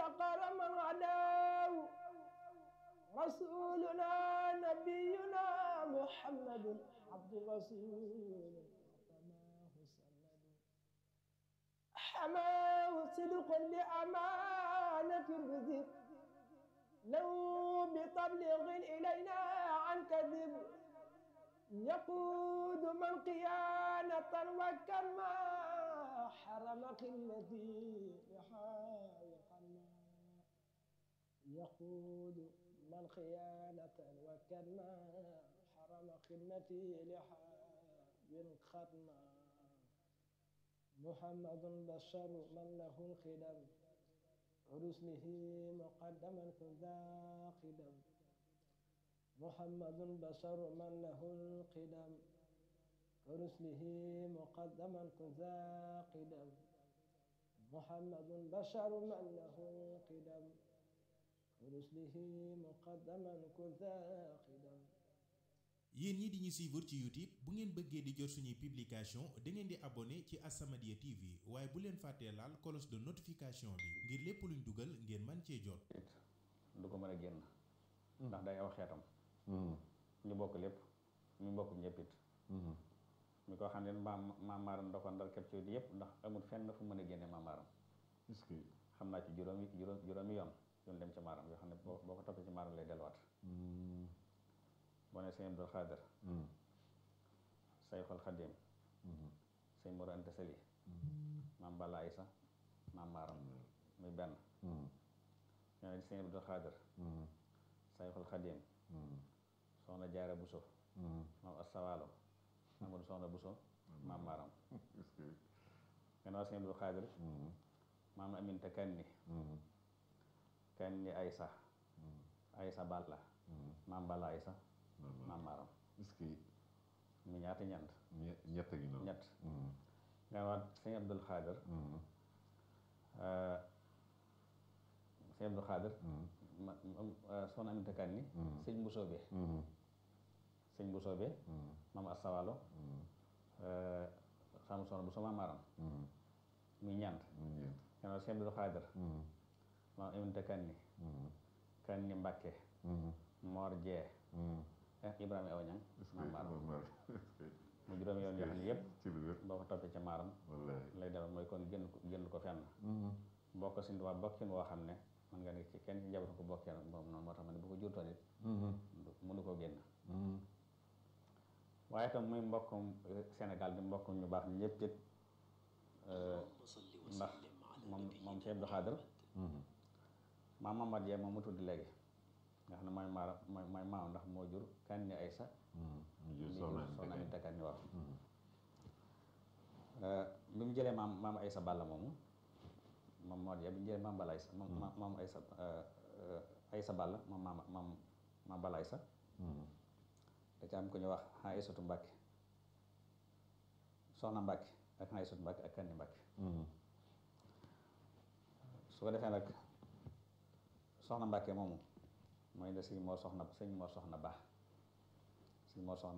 وقر من عداه رسولنا نبينا محمد عبد رسول اعتماه سند حماه صدق بأمانة بذب لو بتبلغ إلينا عن كذب يقود من قيانة وكما حرم قلتي لحاوي قما يقود من خيانة وكما حرم خدمتي لحاوي الخدمة محمد بشر من له الخدم رسله مقدما كذا خدم محمد بشر من له القدم كرسله مقدما كذا قدم محمد بشر من له القدم كرسله مقدما كذا قدم. yéen ñi di ñu suivre ci YouTube bu ngeen bëggee di jot suñuy publication da ngeen di abonné ci As-Samadiyya TV waaye bu leen fàttee laal cloche de notification bi ngir lépp luñ dugal ngeen mën cee jot. du ko mën a génn. ndax day aw xeetam. ñu bokk lépp ñu bokk ñëppit. mi ko xam ne maam maaram da ko ndar képp ci yëpp ndax amul fenn fu mën a génne maam maaram. est-ce que xam naa ci juróomi yoon dem ci maaram yoo xam ne boo ko toppee ci maaram lay delluwaat. boo ne sëñ Abdul Xaadir Sayxul Xadim sëñ Mor Anta Sali maam Balla Aysa maam maaram muy benn ñoo ne sëñ Abdul Xaadir Sayxul Xadim soxna Jaara Buso maam Asawaalo Amadou soxna Buso maam maaram gannaaw sëñ Abdul Xaadir maam Aminta Kanni Aysa Aysa Balla maam Balla Aysa maam maaram est-ce que mu ñaata ñett gi noonu ñett nga waat sëñ Abdul Xaadir sëñ Abdul Xaadir soxna Aminta Kanni sëñ Mbusoobe maam Asawaalo sama soxna Buso maam maaram muy ñeent nga waat sëñ Abdul Xaadir maam Aminta Kanni Mbàkke Moor Jee Ibrahima Awa Ñang maam maaram mu juróomi yoon yoo xam ne yëpp boo ko toppee ca maaram lay defal mooy kon génn ko fenn bokk si Tuubaa bokkin woo xam ne man nga ne ci kenn ci njaboot ko bokkee moom noonu moo tax ma ne bu ko jurtoon it mënu koo génn waaye itam muy mbokkum Sénégal di mbokkum ñu baax ñëpp it ndax moom Cheikh Abdou Khadre maam Mamad Jee moom mu tudd léegi nga xam ne mooy maam ndax moo jur Kanni Aysa soxna Aminta Kanni wax bi mu jëlee maam Aysa Balla moomu moom moo jee bi mu jëlee maam Balla Aysa maam Aysa Balla maam Balla Aysa da ca am ko ñu wax Aysatu Mbàkke soxna Mbàkke ak Aysatu Mbàkke ak Kanni Mbàkke su ko defee nag soxna Mbàkke moomu mooy de sëñ moo soxna ba